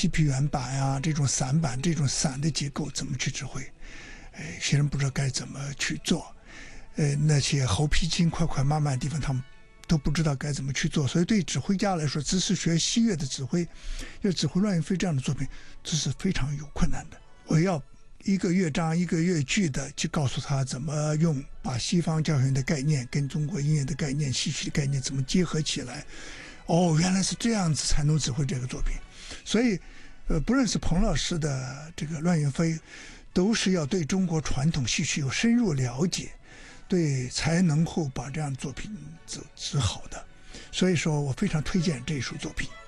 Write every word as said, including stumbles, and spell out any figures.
西皮原版呀、啊，这种散板、这种散的结构怎么去指挥？呃，有些人不知道该怎么去做。呃，那些猴皮筋、快快慢慢的地方，他们都不知道该怎么去做。所以对指挥家来说，只是学西乐的指挥，要指挥乱云飞这样的作品，这是非常有困难的。我要一个乐章一个乐句的去告诉他怎么用，把西方教学的概念跟中国音乐的概念、戏曲的概念怎么结合起来。哦，原来是这样子才能指挥这个作品。所以，呃，不论是彭老师的这个乱云飞，都是要对中国传统戏曲有深入了解，对，才能够把这样的作品指指好的。所以说我非常推荐这一首作品。